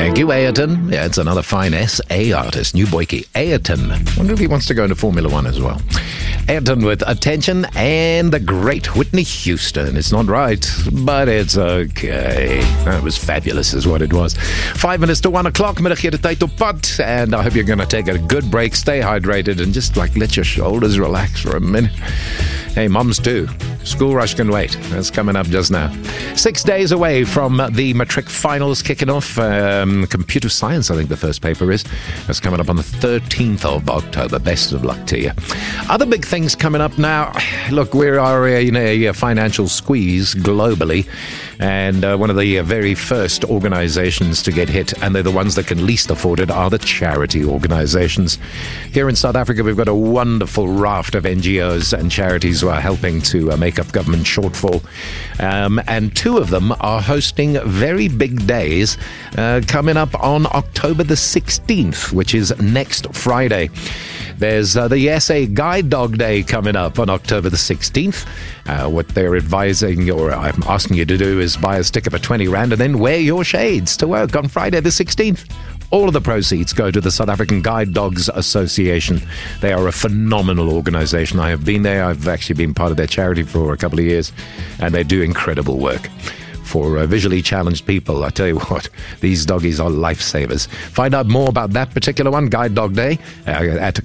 Thank you, Ayrton. Yeah, it's another fine SA artist, new boykie, Ayrton. Wonder if he wants to go into Formula One as well. Ayrton with Attention and the great Whitney Houston. It's not right, but it's okay. That was fabulous is what it was. 5 minutes to 1 o'clock, middag hier die tyd op pad, and I hope you're going to take a good break, stay hydrated, and just let your shoulders relax for a minute. Hey, mums too. School rush can wait. That's coming up just now. 6 days away from the matric finals kicking off. Computer science, I think the first paper is. That's coming up on the 13th of October. Best of luck to you. Other big things coming up now. Look, we are in a financial squeeze globally. And one of the very first organizations to get hit, and they're the ones that can least afford it, are the charity organizations. Here in South Africa, we've got a wonderful raft of NGOs and charities who are helping to make up government shortfall. And two of them are hosting very big days coming up on October the 16th, which is next Friday. There's the SA Guide Dog Day coming up on October the 16th. What they're advising, or I'm asking you to do, is buy a sticker for 20 Rand and then wear your shades to work on Friday the 16th. All of the proceeds go to the South African Guide Dogs Association. They are a phenomenal organization. I have been there. I've actually been part of their charity for a couple of years, and they do incredible work for visually challenged people. I tell you what, these doggies are lifesavers. Find out more about that particular one, Guide Dog Day, at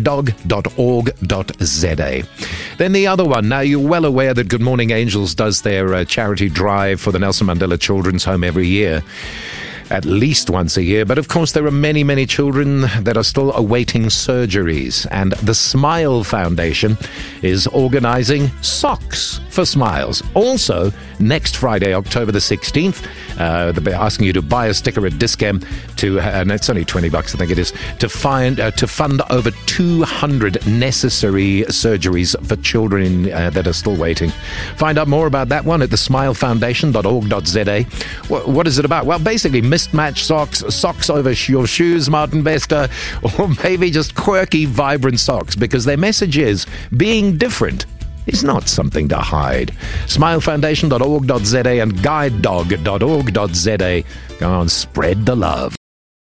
guidedog.org.za. Then the other one. Now, you're well aware that Good Morning Angels does their charity drive for the Nelson Mandela Children's Home every year. At least once a year. But of course, there are many, many children that are still awaiting surgeries. And the Smile Foundation is organizing socks for smiles. Also, next Friday, October the 16th, they'll be asking you to buy a sticker at Discam to, and it's only $20, I think it is, to fund over 200 necessary surgeries for children that are still waiting. Find out more about that one at thesmilefoundation.org.za. What is it about? Well, basically, mismatched socks over your shoes, Martin Bester, or maybe just quirky, vibrant socks, because their message is being different is not something to hide. Smilefoundation.org.za and guidedog.org.za. Go on, spread the love.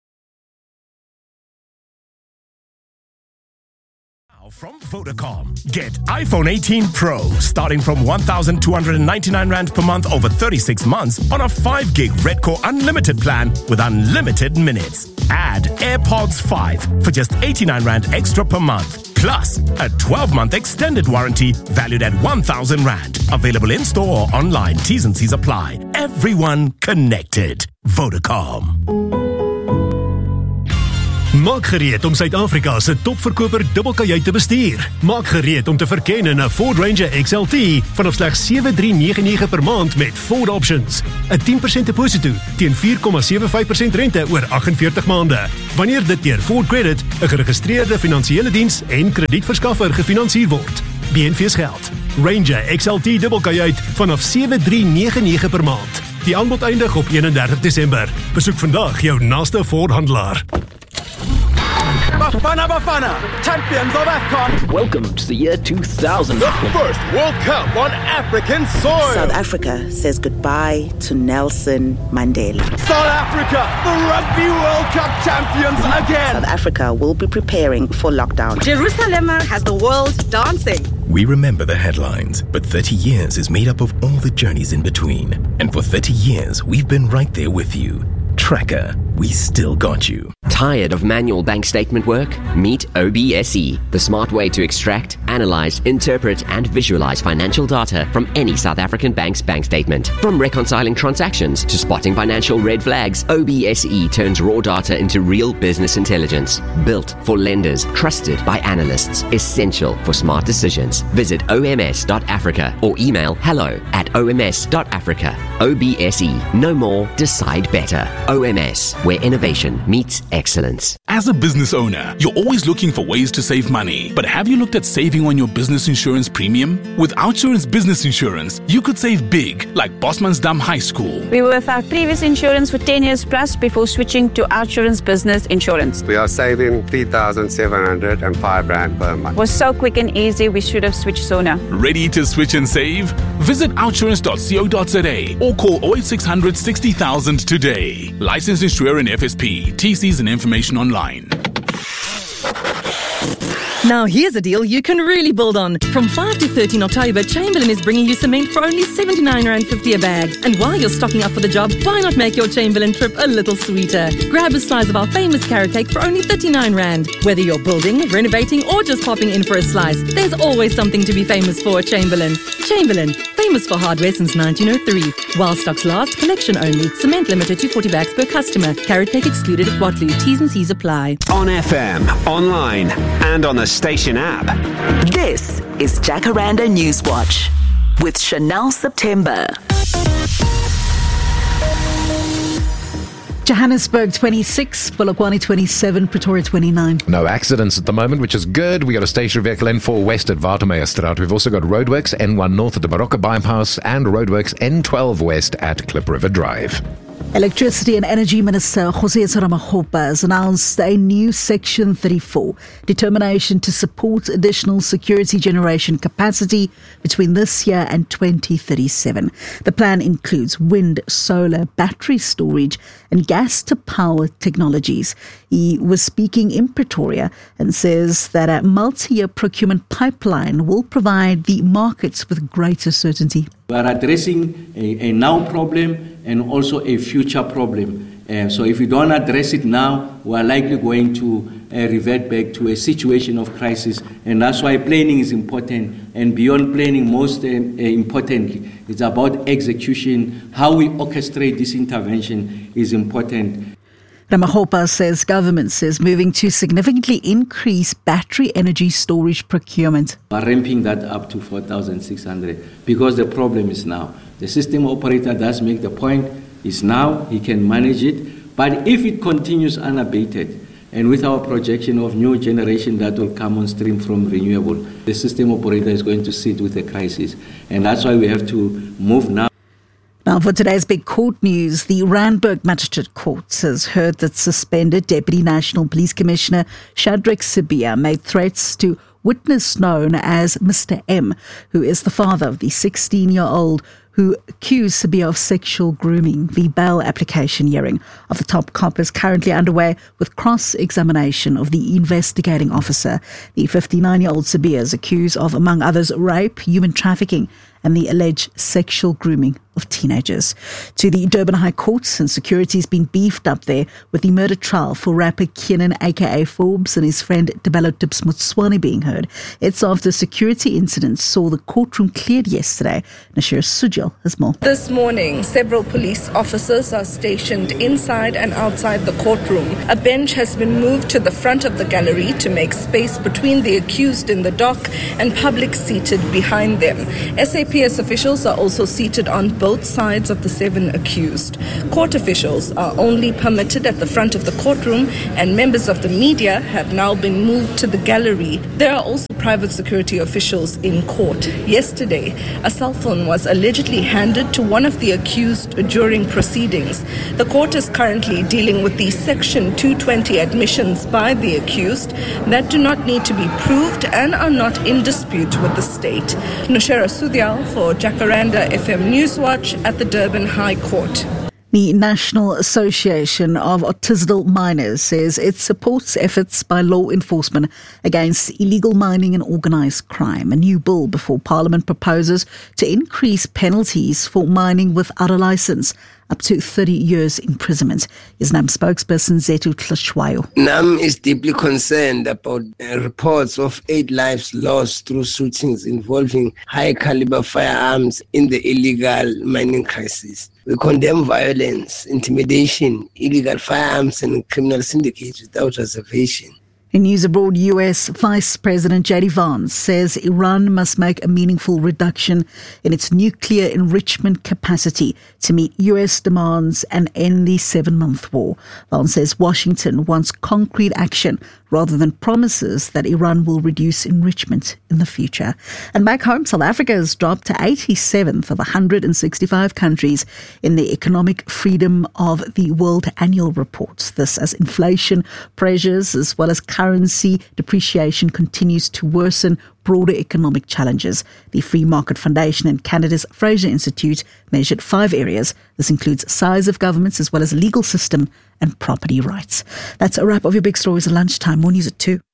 From Vodacom, get iPhone 18 Pro starting from 1,299 Rand per month over 36 months on a 5 gig Redcore Unlimited plan with unlimited minutes. Add AirPods 5 for just 89 Rand extra per month. Plus, a 12-month extended warranty valued at 1,000 Rand. Available in-store or online. T's and C's apply. Everyone connected. Vodacom. Maak gereed om Suid-Afrika se topverkoper dubbelkajuit te bestuur. Maak gereed om te verken in 'n Ford Ranger XLT vanaf slegs $7,399 per maand met Ford Options. 'n 10% deposito teen 4,75% rente oor 48 maande. Wanneer dit deur Ford Credit, 'n geregistreerde finansiële diens en kredietverskaffer gefinansier word. BNV's geld. Ranger XLT dubbelkajuit vanaf $7,399 per maand. Die aanbod eindig op 31 Desember. Besoek vandag jou naaste Ford handelaar. Bafana, champions of AFCON. Welcome to the year 2000. The first World Cup on African soil. South Africa says goodbye to Nelson Mandela. South Africa, the Rugby World Cup champions again. South Africa will be preparing for lockdown. Jerusalem has the world dancing. We remember the headlines, but 30 years is made up of all the journeys in between. And for 30 years, we've been right there with you. Tracker, we still got you. Tired of manual bank statement work? Meet OBSE, the smart way to extract, analyze, interpret, and visualize financial data from any South African bank's bank statement. From reconciling transactions to spotting financial red flags, OBSE turns raw data into real business intelligence. Built for lenders, trusted by analysts, essential for smart decisions. Visit oms.africa or email hello@oms.africa. OBSE, no more, decide better. OMS, where innovation meets excellence. excellence. As a business owner, you're always looking for ways to save money. But have you looked at saving on your business insurance premium? With OUTsurance Business Insurance, you could save big, like Bosmansdam High School. We were with our previous insurance for 10 years plus before switching to OUTsurance Business Insurance. We are saving 3,705 Rand per month. It was so quick and easy, we should have switched sooner. Ready to switch and save? Visit outsurance.co.za or call 08600 60,000 today. Licensed insurer in FSP. TCs and information online. Now here's a deal you can really build on. From 5 to 13 October, Chamberlain is bringing you cement for only R79.50 a bag. And while you're stocking up for the job, why not make your Chamberlain trip a little sweeter? Grab a slice of our famous carrot cake for only R39. Whether you're building, renovating or just popping in for a slice, there's always something to be famous for at Chamberlain. Chamberlain, famous for hardware since 1903. While stocks last, collection only. Cement limited to 40 bags per customer. Carrot cake excluded at Watloo. T's and C's apply. On FM, online and on the station app. This is Jacaranda Newswatch with Chanel September. Johannesburg 26, Polokwane 27, Pretoria 29. No accidents at the moment, which is good. We got a stationary vehicle N4 west at Watermeierstraat. We've also got roadworks N1 north at the Baroka bypass and roadworks N12 west at Klip River Drive. Electricity and Energy Minister José Ramaphosa has announced a new Section 34 determination to support additional security generation capacity between this year and 2037. The plan includes wind, solar, battery storage and gas-to-power technologies. He was speaking in Pretoria and says that a multi-year procurement pipeline will provide the markets with greater certainty. We are addressing a now problem and also a future problem. So if we don't address it now, we are likely going to revert back to a situation of crisis. And that's why planning is important. And beyond planning, most importantly, it's about execution. How we orchestrate this intervention is important. Ramaphosa says government is moving to significantly increase battery energy storage procurement. We're ramping that up to 4,600 because the problem is now. The system operator does make the point, is now, he can manage it. But if it continues unabated, and with our projection of new generation that will come on stream from renewable, the system operator is going to sit with a crisis. And that's why we have to move now. Now, for today's big court news, the Randburg Magistrate Court has heard that suspended Deputy National Police Commissioner Shadrack Sibiya made threats to witness known as Mr. M, who is the father of the 16-year-old who accused Sibiya of sexual grooming. The bail application hearing of the top cop is currently underway with cross-examination of the investigating officer. The 59-year-old Sibiya is accused of, among others, rape, human trafficking, and the alleged sexual grooming of teenagers. To the Durban High Court, and security has been beefed up there with the murder trial for rapper Kenan aka Forbes and his friend Debelo Tips Motswani being heard. It's after security incidents saw the courtroom cleared yesterday. Nashira Sujal has more. This morning, several police officers are stationed inside and outside the courtroom. A bench has been moved to the front of the gallery to make space between the accused in the dock and public seated behind them. SAPS officials are also seated on both sides of the 7 accused. Court officials are only permitted at the front of the courtroom, and members of the media have now been moved to the gallery. There are also private security officials in court. Yesterday, a cell phone was allegedly handed to one of the accused during proceedings. The court is currently dealing with the Section 220 admissions by the accused that do not need to be proved and are not in dispute with the state. Nushera Sudyal for Jacaranda FM Newswatch at the Durban High Court. The National Association of Artisanal Miners says it supports efforts by law enforcement against illegal mining and organised crime. A new bill before Parliament proposes to increase penalties for mining without a licence, up to 30 years imprisonment. His NAM spokesperson Zetu Tlashwayo. NAM is deeply concerned about reports of 8 lives lost through shootings involving high-caliber firearms in the illegal mining crisis. We condemn violence, intimidation, illegal firearms and criminal syndicates without reservation. In news abroad, US Vice President J.D. Vance says Iran must make a meaningful reduction in its nuclear enrichment capacity to meet US demands and end the 7-month war. Vance says Washington wants concrete action rather than promises that Iran will reduce enrichment in the future. And back home, South Africa has dropped to 87th of 165 countries in the Economic Freedom of the World Annual Report. This as inflation pressures as well as currency depreciation continues to worsen broader economic challenges. The Free Market Foundation and Canada's Fraser Institute measured 5 areas. This includes size of governments as well as legal system and property rights. That's a wrap of your big stories at lunchtime. More news at 2.